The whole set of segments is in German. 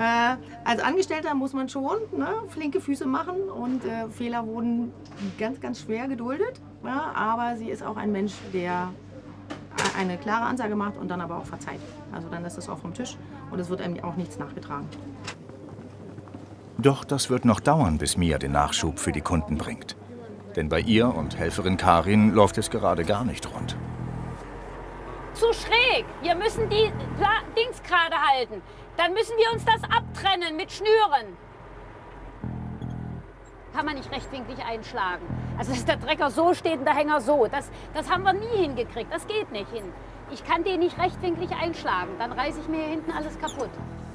Als Angestellter muss man schon, ne, flinke Füße machen und Fehler wurden ganz, ganz schwer geduldet. Ja, aber sie ist auch ein Mensch, der eine klare Ansage macht und dann aber auch verzeiht. Also dann ist es auch vom Tisch und es wird einem auch nichts nachgetragen. Doch das wird noch dauern, bis Mia den Nachschub für die Kunden bringt. Denn bei ihr und Helferin Karin läuft es gerade gar nicht rund. Zu schräg. Wir müssen die Dings gerade halten. Dann müssen wir uns das abtrennen mit Schnüren. Kann man nicht rechtwinklig einschlagen. Also dass der Trecker so steht und der Hänger so. Das haben wir nie hingekriegt. Das geht nicht hin. Ich kann den nicht rechtwinklig einschlagen. Dann reiße ich mir hier hinten alles kaputt.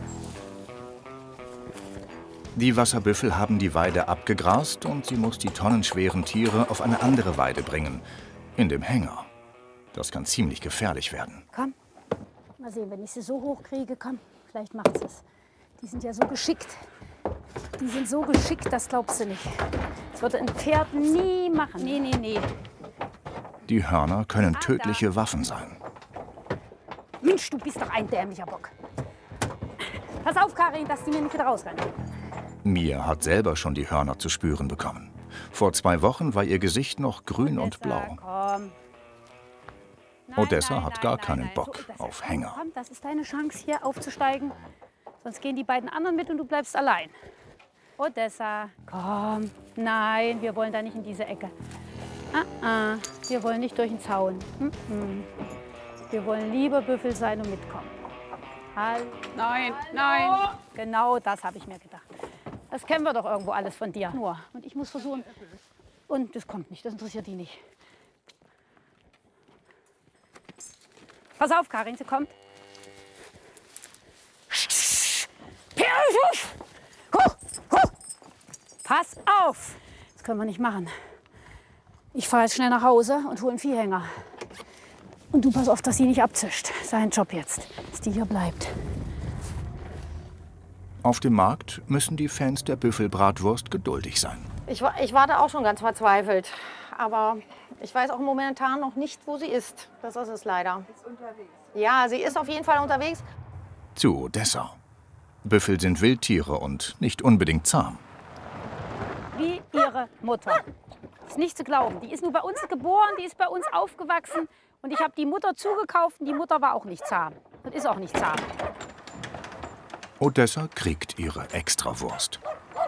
Die Wasserbüffel haben die Weide abgegrast und sie muss die tonnenschweren Tiere auf eine andere Weide bringen. In dem Hänger. Das kann ziemlich gefährlich werden. Komm, mal sehen, wenn ich sie so hoch kriege, komm, vielleicht machen sie es. Die sind ja so geschickt. Die sind so geschickt, das glaubst du nicht. Das würde ein Pferd nie machen. Nee, nee, nee. Die Hörner können tödliche Waffen sein. Mensch, du bist doch ein dämlicher Bock. Pass auf, Karin, dass die mir nicht wieder rausrennen. Mia hat selber schon die Hörner zu spüren bekommen. Vor 2 Wochen war ihr Gesicht noch grün und blau. Komm. Odessa hat gar keinen Bock auf Hänger. Komm, das ist deine Chance, hier aufzusteigen. Sonst gehen die beiden anderen mit und du bleibst allein. Odessa, komm. Nein, wir wollen da nicht in diese Ecke. Wir wollen nicht durch den Zaun. Wir wollen lieber Büffel sein und mitkommen. Halt. Nein, nein. Genau das habe ich mir gedacht. Das kennen wir doch irgendwo alles von dir. Nur. Und ich muss versuchen. Und das kommt nicht, das interessiert die nicht. Pass auf, Karin, sie kommt. Pass auf! Das können wir nicht machen. Ich fahre jetzt schnell nach Hause und hole einen Viehhänger. Und du pass auf, dass sie nicht abzischt. Sein Job jetzt, dass die hier bleibt. Auf dem Markt müssen die Fans der Büffelbratwurst geduldig sein. Ich warte auch schon ganz verzweifelt. Aber ich weiß auch momentan noch nicht, wo sie ist. Das ist es leider. Ist unterwegs. Ja, sie ist auf jeden Fall unterwegs. Zu Odessa. Büffel sind Wildtiere und nicht unbedingt zahm. Wie ihre Mutter. Ist nicht zu glauben. Die ist nur bei uns geboren, die ist bei uns aufgewachsen. Und ich habe die Mutter zugekauft und die Mutter war auch nicht zahm. Und ist auch nicht zahm. Odessa kriegt ihre Extrawurst.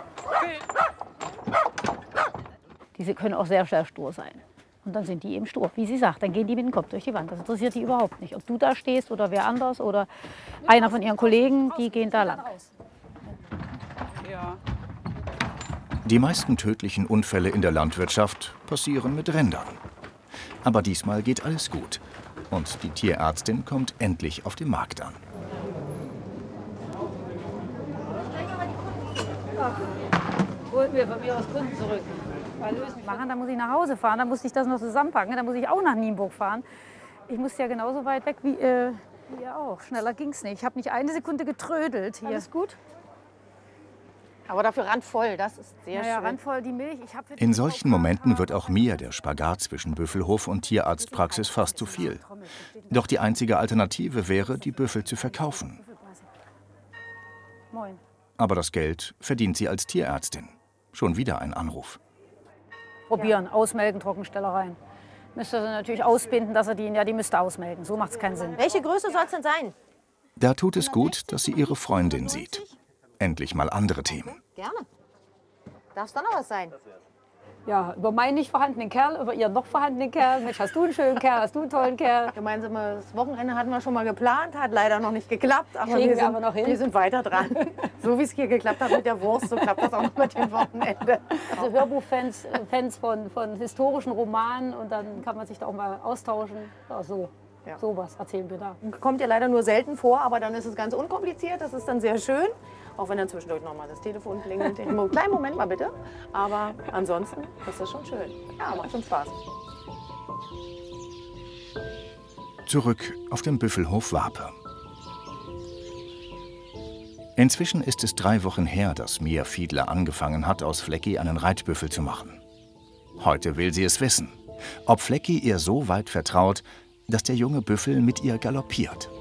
Diese können auch sehr, sehr stur sein. Und dann sind die eben stur, wie sie sagt. Dann gehen die mit dem Kopf durch die Wand. Das interessiert die überhaupt nicht. Ob du da stehst oder wer anders oder einer von ihren Kollegen, die gehen da lang. Die meisten tödlichen Unfälle in der Landwirtschaft passieren mit Rindern. Aber diesmal geht alles gut. Und die Tierärztin kommt endlich auf dem Markt an. Holt mir von mir aus Kunden zurück. Machen, dann muss ich nach Hause fahren, dann muss ich das noch zusammenpacken, dann muss ich auch nach Nienburg fahren. Ich musste ja genauso weit weg wie ihr auch. Schneller ging's nicht. Ich habe nicht eine Sekunde getrödelt hier. Alles gut? Aber dafür randvoll, das ist sehr schön. Randvoll die Milch. In solchen Momenten wird auch mir der Spagat zwischen Büffelhof und Tierarztpraxis fast zu viel. Doch die einzige Alternative wäre, die Büffel zu verkaufen. Moin. Aber das Geld verdient sie als Tierärztin. Schon wieder ein Anruf. Probieren, ausmelken, Trockenstellereien. Müsste sie natürlich ausbinden, dass er die müsste ausmelken. So macht es keinen Sinn. Welche Größe soll es denn sein? Da tut es gut, dass sie ihre Freundin sieht. Endlich mal andere Themen. Gerne. Darf es dann noch was sein? Ja, über meinen nicht vorhandenen Kerl, über ihren noch vorhandenen Kerl. Mensch, hast du einen schönen Kerl, hast du einen tollen Kerl. Gemeinsames Wochenende hatten wir schon mal geplant, hat leider noch nicht geklappt. Aber Kriegen wir aber noch hin. Wir sind weiter dran. So wie es hier geklappt hat mit der Wurst, so klappt das auch noch mit dem Wochenende. Also Hörbuchfans Fans von historischen Romanen und dann kann man sich da auch mal austauschen. Ja, so. Ja. Sowas erzählen wir da. Kommt ja leider nur selten vor, aber dann ist es ganz unkompliziert. Das ist dann sehr schön. Auch wenn dann zwischendurch noch mal das Telefon klingelt. Kleinen Moment mal bitte. Aber ansonsten ist das schon schön. Ja, macht schon Spaß. Zurück auf dem Büffelhof Wape. Inzwischen ist es 3 Wochen her, dass Mia Fiedler angefangen hat, aus Flecki einen Reitbüffel zu machen. Heute will sie es wissen, ob Flecki ihr so weit vertraut, dass der junge Büffel mit ihr galoppiert.